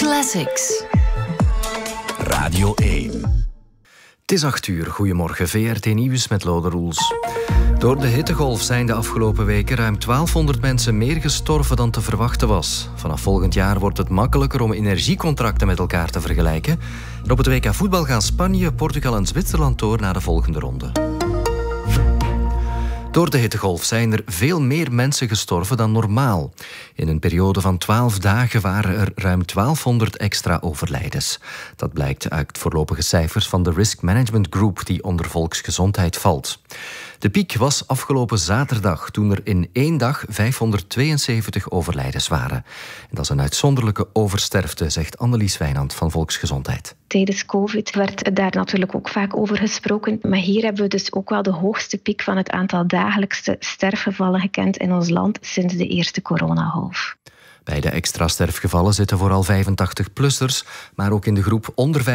Classics. Radio 1. Het is 8:00. Goedemorgen, VRT Nieuws met Lode Roels. Door de hittegolf zijn de afgelopen weken ruim 1200 mensen meer gestorven dan te verwachten was. Vanaf volgend jaar wordt het makkelijker om energiecontracten met elkaar te vergelijken. En op het WK voetbal gaan Spanje, Portugal en Zwitserland door naar de volgende ronde. Door de hittegolf zijn er veel meer mensen gestorven dan normaal. In een periode van 12 dagen waren er ruim 1200 extra overlijdens. Dat blijkt uit voorlopige cijfers van de Risk Management Group die onder volksgezondheid valt. De piek was afgelopen zaterdag, toen er in 1 dag 572 overlijdens waren. En dat is een uitzonderlijke oversterfte, zegt Annelies Wijnand van Volksgezondheid. Tijdens COVID werd daar natuurlijk ook vaak over gesproken. Maar hier hebben we dus ook wel de hoogste piek van het aantal dagelijkse sterfgevallen gekend in ons land sinds de eerste coronagolf. Bij de extra sterfgevallen zitten vooral 85-plussers, maar ook in de groep onder